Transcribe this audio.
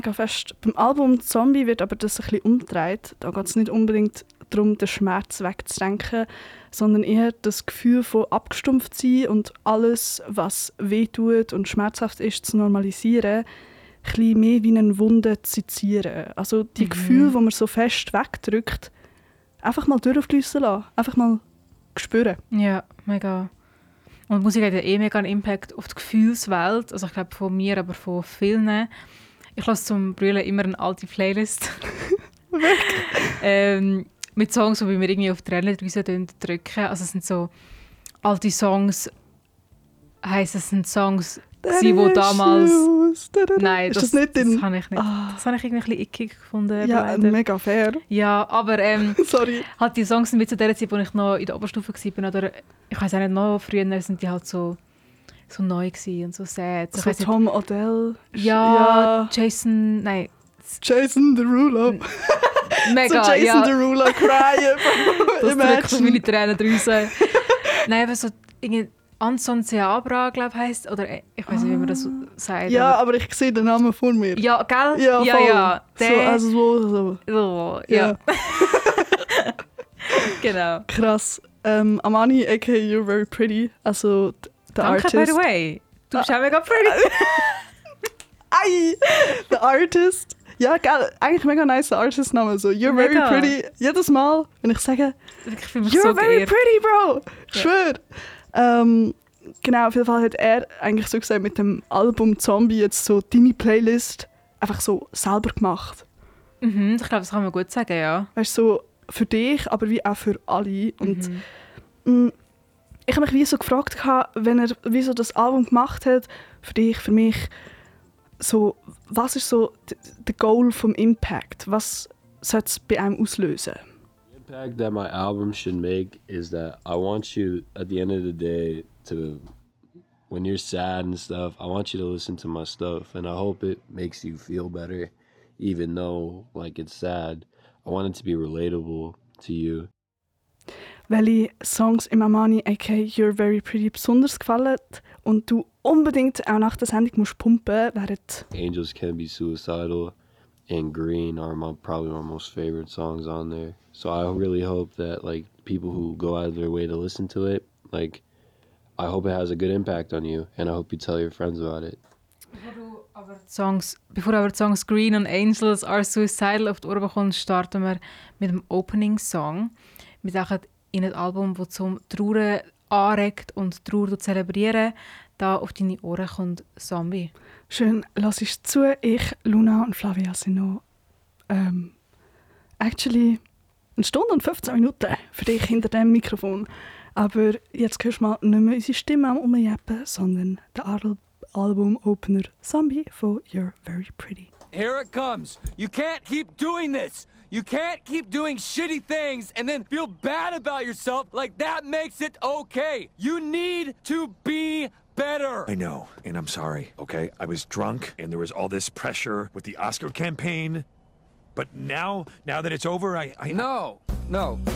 Fest. Beim Album «Zombie» wird aber das ein bisschen umgedreht. Da geht es nicht unbedingt darum, den Schmerz wegzudenken, sondern eher das Gefühl von abgestumpft sein und alles, was wehtut und schmerzhaft ist, zu normalisieren, ein bisschen mehr wie eine Wunde zu sezieren. Also die Gefühle, die man so fest wegdrückt, einfach mal durchfließen lassen, einfach mal spüren. Ja, mega. Und Musik hat ja mega einen Impact auf die Gefühlswelt. Also ich glaube von mir, aber von vielen. Ich höre zum Brüllen immer eine alte Playlist. Mit Songs, die mir irgendwie auf die Tränendrüse drücken. Also es sind so alte Songs, heisst es sind Songs, die damals... Nein, das habe ich nicht. Das habe ich irgendwie ein bisschen ickig gefunden. Ja, leider. mega fair. Ja, aber Sorry. halt die Songs sind mit zu der Zeit, wo ich noch in der Oberstufe war, oder ich weiß auch nicht, noch früher sind die halt so neu gewesen und so sad. So Tom Odell. Ja, Jason Derulo. Mega, so Jason Derulo crying. Das drückt meine Tränen draussen. Nein, aber so irgendwie Anson Seabra, glaube ich, heisst, oder ich weiß nicht, wie man das sagt. Ja, aber ich sehe den Namen vor mir. Ja, gell? Ja, voll. Ja. So. Oh, ja. Genau. Krass. Amani, a.k.a. You're Very Pretty, also der Artist. Danke, by the way. Du bist auch mega pretty. Ei! Der Artist. Ja, geil. Eigentlich mega nice Artist-Name. So, You're Very Pretty. Jedes Mal, wenn ich sage, ich fühle mich You're so very geehrt. pretty, bro. Ja. Schwör. Genau, auf jeden Fall hat er eigentlich so gesagt, mit dem Album «Zombie» jetzt so deine Playlist einfach so selber gemacht. Ich glaube, das kann man gut sagen, ja. Weißt du, so für dich, aber wie auch für alle. Und ich habe mich wie so gefragt, wenn er wie so das Album gemacht hat, für dich, für mich, so, was ist so der Goal vom Impact? Was sollte es bei einem auslösen? The impact that my album should make is that I want you, at the end of the day, to, when you're sad and stuff, I want you to listen to my stuff, and I hope it makes you feel better, even though, like, it's sad. I want it to be relatable to you. Welche Songs im Amani, a.k.a. You're Very Pretty, besonders gefallen und du unbedingt auch nach der Sendung musst pumpen, wären Angels Can Be Suicidal and Green are probably my most favorite songs on there. So I really hope that, like, people who go out of their way to listen to it, like, I hope it has a good impact on you, and I hope you tell your friends about it. Bevor aber die Songs Green und Angels Are Suicidal auf die Ohren bekommen, starten wir mit dem Opening-Song. Wir sagen in ein Album, das zum Trauern anregt und Trauer zu zelebrieren. Da auf deine Ohren kommt Zombie. Schön, lass ich zu. Ich, Luna und Flavia sind noch actually 1 Stunde und 15 Minuten für dich hinter dem Mikrofon. Aber jetzt hörst du mal nicht mehr unsere Stimme am Umjeppen, sondern den Album-Opener Zombie von You're Very Pretty. Here it comes. You can't keep doing this. You can't keep doing shitty things and then feel bad about yourself like that makes it okay. You need to be better. I know, and I'm sorry, okay? I was drunk and there was all this pressure with the Oscar campaign. But now that it's over, I... No.